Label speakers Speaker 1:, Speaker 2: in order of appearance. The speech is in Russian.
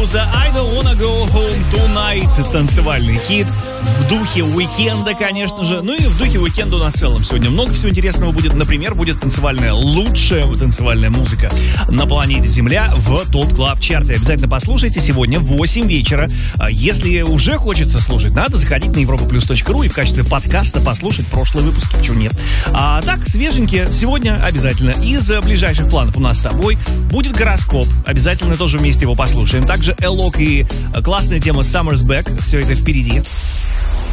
Speaker 1: Мьюза I Don't Wanna Go Home Tonight. Танцевальный хит в духе уикенда, конечно же. Ну и в духе уикенда у нас в целом сегодня много всего интересного будет. Например, будет лучшая танцевальная музыка на планете Земля в ТОП Клаб Чарте. Обязательно послушайте сегодня в 8 вечера. Если уже хочется слушать, надо заходить на europaplus.ru и в качестве подкаста послушать прошлые выпуски. Почему нет? А так, свеженькие, сегодня обязательно. Из ближайших планов у нас с тобой будет гороскоп. Обязательно тоже вместе его послушаем. Также Элок и классная тема Summer's Back. Все это впереди.